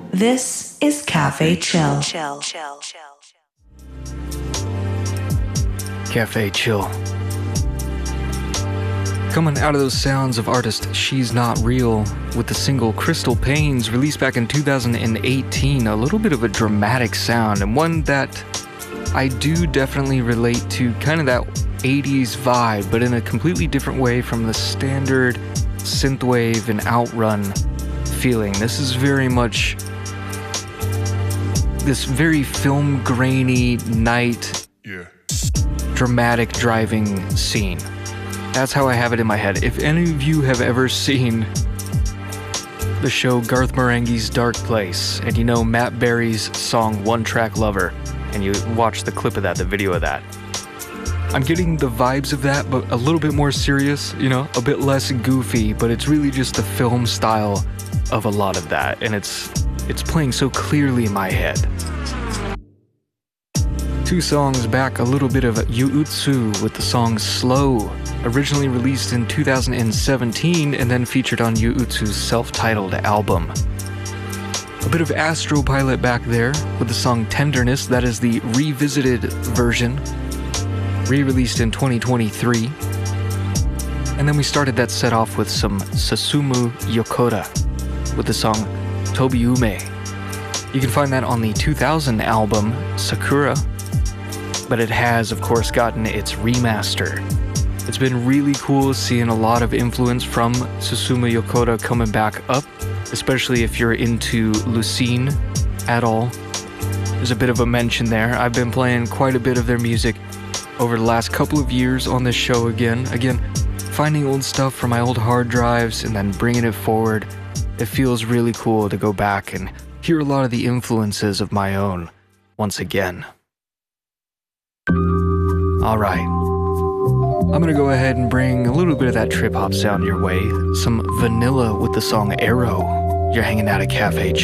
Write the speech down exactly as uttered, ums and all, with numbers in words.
This is Cafe Chill. Chill, chill, chill. Cafe Chill. Coming out of those sounds of artist She's Not Real with the single Crystal Pains, released back in two thousand eighteen, a little bit of a dramatic sound, and one that I do definitely relate to, kind of that eighties vibe, but in a completely different way from the standard synthwave and outrun feeling. This is very much this very film grainy night, yeah, dramatic driving scene. That's how I have it in my head. If any of you have ever seen the show Garth Marenghi's Dark Place, and you know Matt Berry's song One Track Lover, and you watch the clip of that, the video of that, I'm getting the vibes of that, but a little bit more serious, you know, a bit less goofy, but it's really just the film style of a lot of that, and it's it's playing so clearly in my head. Two songs back, a little bit of Yuutsu with the song Slow, originally released in two thousand seventeen and then featured on Yuutsu's self-titled album. A bit of Astro Pilot back there with the song Tenderness, that is the revisited version, re-released in twenty twenty-three. And then we started that set off with some Susumu Yokota with the song Tobiume. You can find that on the two thousand album Sakura, but it has, of course, gotten its remaster. It's been really cool seeing a lot of influence from Susumu Yokota coming back up, especially if you're into Lucine at all. There's a bit of a mention there. I've been playing quite a bit of their music over the last couple of years on this show again. Again, finding old stuff from my old hard drives and then bringing it forward. It feels really cool to go back and hear a lot of the influences of my own once again. Alright, I'm gonna go ahead and bring a little bit of that trip-hop sound your way. Some Vanilla with the song Arrow. You're hanging out at Cafe Chill.